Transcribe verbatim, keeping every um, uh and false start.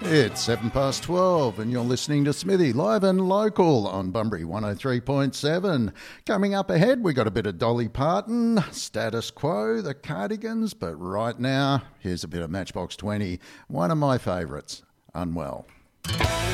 It's seven past twelve and you're listening to Smithy live and local on Bunbury one oh three point seven. Coming up ahead, we got a bit of Dolly Parton, Status Quo, the Cardigans, but right now, here's a bit of Matchbox twenty, one of my favourites, Unwell.